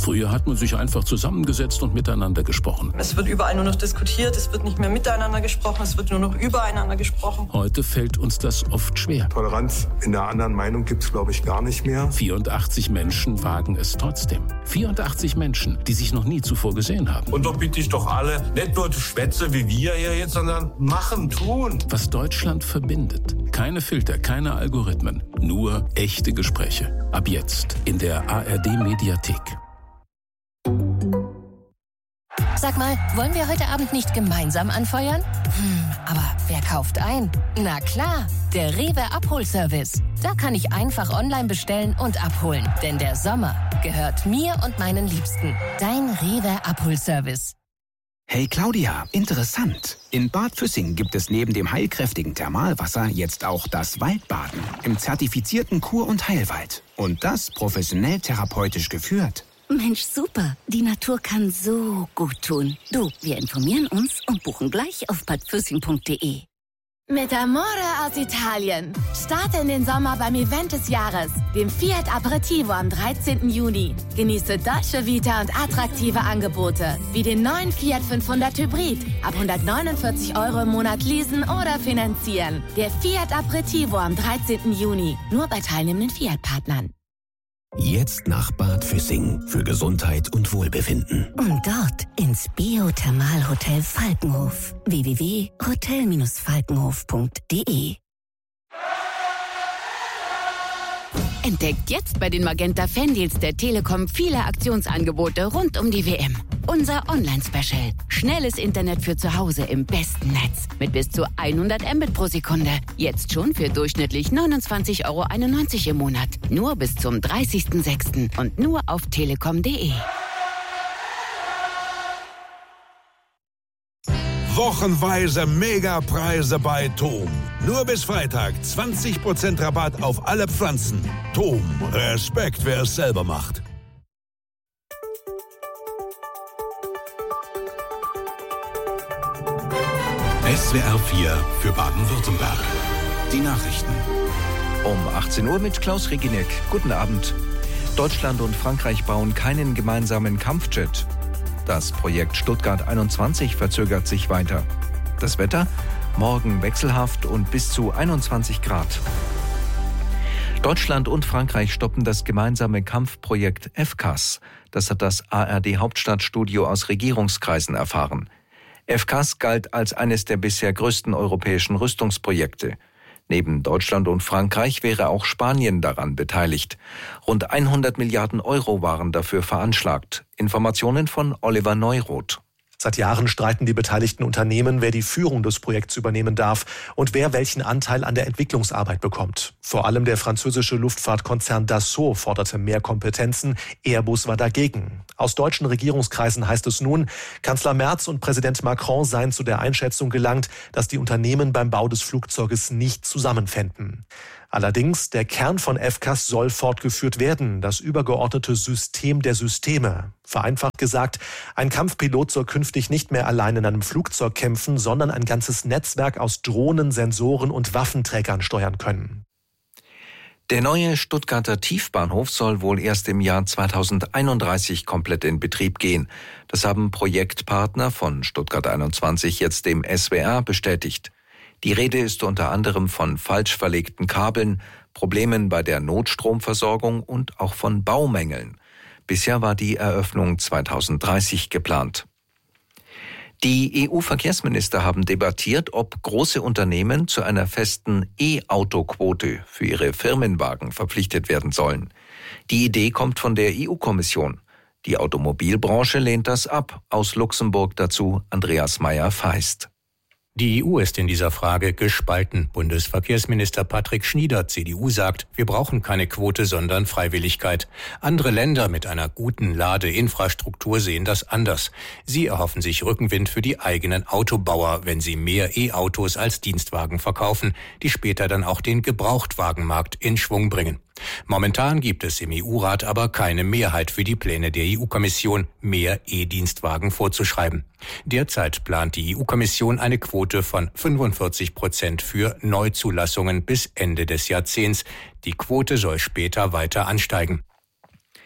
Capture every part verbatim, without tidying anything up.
Früher hat man sich einfach zusammengesetzt und miteinander gesprochen. Es wird überall nur noch diskutiert, es wird nicht mehr miteinander gesprochen, es wird nur noch übereinander gesprochen. Heute fällt uns das oft schwer. Toleranz in der anderen Meinung gibt es, glaube ich, gar nicht mehr. vierundachtzig Menschen wagen es trotzdem. vierundachtzig Menschen, die sich noch nie zuvor gesehen haben. Und doch bitte ich doch alle, nicht nur Schwätze wie wir hier jetzt, sondern machen, tun. Was Deutschland verbindet. Keine Filter, keine Algorithmen, nur echte Gespräche. Ab jetzt in der A R D-Mediathek. Sag mal, wollen wir heute Abend nicht gemeinsam anfeuern? Hm, aber wer kauft ein? Na klar, der Rewe Abholservice. Da kann ich einfach online bestellen und abholen. Denn der Sommer gehört mir und meinen Liebsten. Dein Rewe Abholservice. Hey Claudia, interessant. In Bad Füssing gibt es neben dem heilkräftigen Thermalwasser jetzt auch das Waldbaden im zertifizierten Kur- und Heilwald. Und das professionell therapeutisch geführt. Mensch, super. Die Natur kann so gut tun. Du, wir informieren uns und buchen gleich auf bad füssing punkt de. Mit Amore aus Italien. Starte in den Sommer beim Event des Jahres, dem Fiat Aperitivo am dreizehnten Juni. Genieße deutsche Vita und attraktive Angebote, wie den neuen Fiat fünfhundert Hybrid. Ab hundertneunundvierzig Euro im Monat leasen oder finanzieren. Der Fiat Aperitivo am dreizehnten Juni. Nur bei teilnehmenden Fiat-Partnern. Jetzt nach Bad Füssing für Gesundheit und Wohlbefinden. Und dort ins Biothermalhotel Falkenhof. w w w punkt hotel falkenhof punkt de. Entdeckt jetzt bei den Magenta Fandeals der Telekom viele Aktionsangebote rund um die W M. Unser Online-Special. Schnelles Internet für zu Hause im besten Netz. Mit bis zu hundert Mbit pro Sekunde. Jetzt schon für durchschnittlich neunundzwanzig Euro einundneunzig im Monat. Nur bis zum dreißigsten sechsten und nur auf telekom punkt de. Wochenweise Megapreise bei Tom. Nur bis Freitag zwanzig Prozent Rabatt auf alle Pflanzen. Tom, Respekt, wer es selber macht. S W R vier für Baden-Württemberg. Die Nachrichten. Um achtzehn Uhr mit Klaus Reginek. Guten Abend. Deutschland und Frankreich bauen keinen gemeinsamen Kampfjet. Das Projekt Stuttgart einundzwanzig verzögert sich weiter. Das Wetter? Morgen wechselhaft und bis zu einundzwanzig Grad. Deutschland und Frankreich stoppen das gemeinsame Kampfprojekt F C A S. Das hat das A R D-Hauptstadtstudio aus Regierungskreisen erfahren. F C A S galt als eines der bisher größten europäischen Rüstungsprojekte. Neben Deutschland und Frankreich wäre auch Spanien daran beteiligt. Rund hundert Milliarden Euro waren dafür veranschlagt. Informationen von Oliver Neuroth. Seit Jahren streiten die beteiligten Unternehmen, wer die Führung des Projekts übernehmen darf und wer welchen Anteil an der Entwicklungsarbeit bekommt. Vor allem der französische Luftfahrtkonzern Dassault forderte mehr Kompetenzen. Airbus war dagegen. Aus deutschen Regierungskreisen heißt es nun, Kanzler Merz und Präsident Macron seien zu der Einschätzung gelangt, dass die Unternehmen beim Bau des Flugzeuges nicht zusammenfänden. Allerdings, der Kern von F C A S soll fortgeführt werden, das übergeordnete System der Systeme. Vereinfacht gesagt, ein Kampfpilot soll künftig nicht mehr allein in einem Flugzeug kämpfen, sondern ein ganzes Netzwerk aus Drohnen, Sensoren und Waffenträgern steuern können. Der neue Stuttgarter Tiefbahnhof soll wohl erst im Jahr zweitausendeinunddreißig komplett in Betrieb gehen. Das haben Projektpartner von Stuttgart einundzwanzig jetzt dem S W R bestätigt. Die Rede ist unter anderem von falsch verlegten Kabeln, Problemen bei der Notstromversorgung und auch von Baumängeln. Bisher war die Eröffnung zweitausenddreißig geplant. Die E U-Verkehrsminister haben debattiert, ob große Unternehmen zu einer festen E-Auto-Quote für ihre Firmenwagen verpflichtet werden sollen. Die Idee kommt von der E U-Kommission. Die Automobilbranche lehnt das ab. Aus Luxemburg dazu Andreas Meyer-Feist. Die E U ist in dieser Frage gespalten. Bundesverkehrsminister Patrick Schnieder, C D U, sagt, wir brauchen keine Quote, sondern Freiwilligkeit. Andere Länder mit einer guten Ladeinfrastruktur sehen das anders. Sie erhoffen sich Rückenwind für die eigenen Autobauer, wenn sie mehr E-Autos als Dienstwagen verkaufen, die später dann auch den Gebrauchtwagenmarkt in Schwung bringen. Momentan gibt es im E U-Rat aber keine Mehrheit für die Pläne der E U-Kommission, mehr E-Dienstwagen vorzuschreiben. Derzeit plant die E U-Kommission eine Quote von fünfundvierzig Prozent für Neuzulassungen bis Ende des Jahrzehnts. Die Quote soll später weiter ansteigen.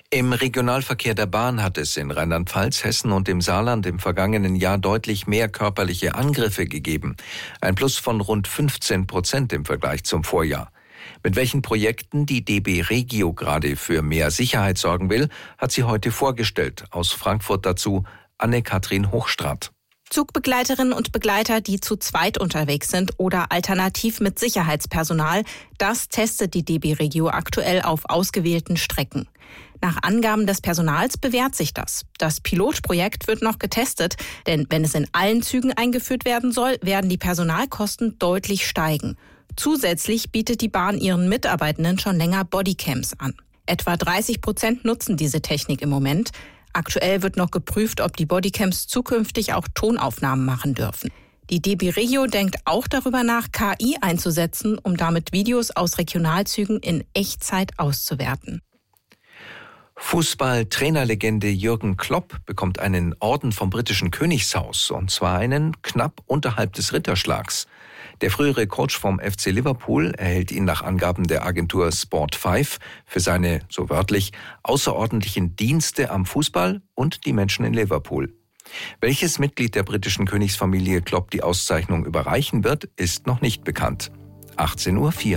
Im Regionalverkehr der Bahn hat es in Rheinland-Pfalz, Hessen und dem Saarland im vergangenen Jahr deutlich mehr körperliche Angriffe gegeben. Ein Plus von rund fünfzehn Prozent im Vergleich zum Vorjahr. Mit welchen Projekten die D B Regio gerade für mehr Sicherheit sorgen will, hat sie heute vorgestellt. Aus Frankfurt dazu Anne-Kathrin Hochstraat. Zugbegleiterinnen und Begleiter, die zu zweit unterwegs sind oder alternativ mit Sicherheitspersonal, das testet die D B Regio aktuell auf ausgewählten Strecken. Nach Angaben des Personals bewährt sich das. Das Pilotprojekt wird noch getestet, denn wenn es in allen Zügen eingeführt werden soll, werden die Personalkosten deutlich steigen. Zusätzlich bietet die Bahn ihren Mitarbeitenden schon länger Bodycams an. Etwa dreißig Prozent nutzen diese Technik im Moment. Aktuell wird noch geprüft, ob die Bodycams zukünftig auch Tonaufnahmen machen dürfen. Die D B Regio denkt auch darüber nach, K I einzusetzen, um damit Videos aus Regionalzügen in Echtzeit auszuwerten. Fußball-Trainerlegende Jürgen Klopp bekommt einen Orden vom britischen Königshaus, und zwar einen knapp unterhalb des Ritterschlags. Der frühere Coach vom F C Liverpool erhält ihn nach Angaben der Agentur Sport fünf für seine, so wörtlich, außerordentlichen Dienste am Fußball und die Menschen in Liverpool. Welches Mitglied der britischen Königsfamilie Klopp die Auszeichnung überreichen wird, ist noch nicht bekannt. achtzehn Uhr vier.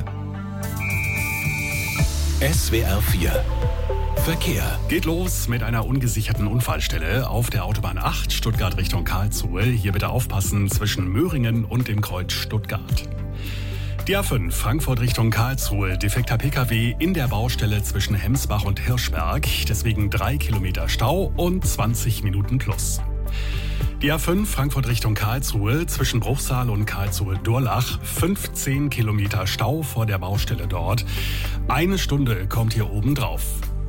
S W R vier Verkehr. Geht los mit einer ungesicherten Unfallstelle auf der Autobahn acht Stuttgart Richtung Karlsruhe. Hier bitte aufpassen zwischen Möhringen und dem Kreuz Stuttgart. Die A fünf Frankfurt Richtung Karlsruhe. Defekter Pkw in der Baustelle zwischen Hemsbach und Hirschberg. Deswegen drei Kilometer Stau und zwanzig Minuten plus. Die A fünf Frankfurt Richtung Karlsruhe zwischen Bruchsal und Karlsruhe-Durlach. fünfzehn Kilometer Stau vor der Baustelle dort. Eine Stunde kommt hier oben drauf.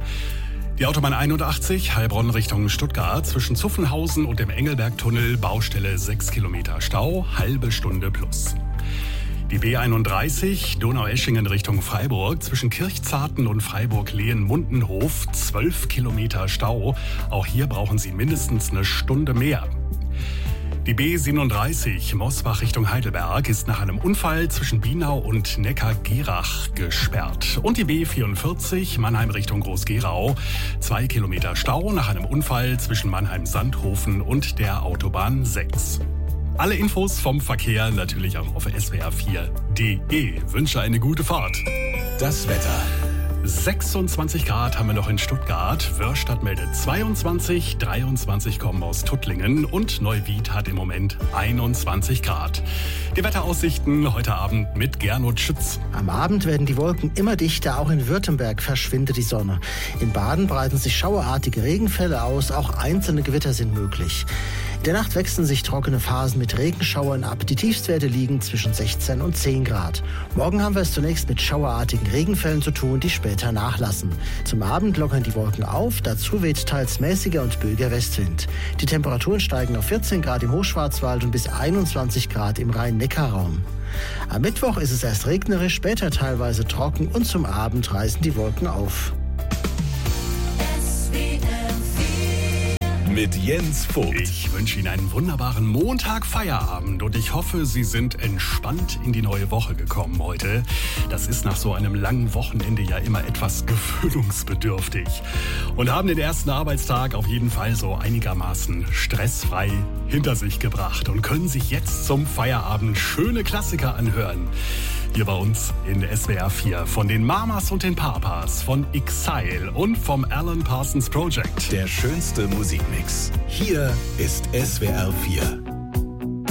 Die Autobahn einundachtzig, Heilbronn Richtung Stuttgart, zwischen Zuffenhausen und dem Engelbergtunnel, Baustelle sechs Kilometer Stau, halbe Stunde plus. Die B einunddreißig, Donaueschingen Richtung Freiburg, zwischen Kirchzarten und Freiburg-Lehen-Mundenhof, zwölf Kilometer Stau. Auch hier brauchen Sie mindestens eine Stunde mehr. Die B siebenunddreißig, Mosbach Richtung Heidelberg, ist nach einem Unfall zwischen Bienau und Neckar-Gerach gesperrt. Und die B vierundvierzig, Mannheim Richtung Groß-Gerau, zwei Kilometer Stau nach einem Unfall zwischen Mannheim-Sandhofen und der Autobahn sechs. Alle Infos vom Verkehr natürlich auch auf S W R vier Punkt de. Wünsche eine gute Fahrt. Das Wetter. sechsundzwanzig Grad haben wir noch in Stuttgart. Wörstadt meldet zweiundzwanzig, dreiundzwanzig kommen aus Tuttlingen und Neuwied hat im Moment einundzwanzig Grad. Die Wetteraussichten heute Abend mit Gernot Schütz. Am Abend werden die Wolken immer dichter, auch in Württemberg verschwindet die Sonne. In Baden breiten sich schauerartige Regenfälle aus, auch einzelne Gewitter sind möglich. In der Nacht wechseln sich trockene Phasen mit Regenschauern ab. Die Tiefstwerte liegen zwischen sechzehn und zehn Grad. Morgen haben wir es zunächst mit schauerartigen Regenfällen zu tun, die später nachlassen. Zum Abend lockern die Wolken auf, dazu weht teils mäßiger und böiger Westwind. Die Temperaturen steigen auf vierzehn Grad im Hochschwarzwald und bis einundzwanzig Grad im Rhein-Neckar-Raum. Am Mittwoch ist es erst regnerisch, später teilweise trocken und zum Abend reißen die Wolken auf. Mit Jens Vogt. Ich wünsche Ihnen einen wunderbaren Montag-Feierabend und ich hoffe, Sie sind entspannt in die neue Woche gekommen heute. Das ist nach so einem langen Wochenende ja immer etwas gewöhnungsbedürftig. Und haben den ersten Arbeitstag auf jeden Fall so einigermaßen stressfrei hinter sich gebracht und können sich jetzt zum Feierabend schöne Klassiker anhören. Hier bei uns in S W R vier von den Mamas und den Papas, von Exile und vom Alan Parsons Project. Der schönste Musikmix. Hier ist S W R vier.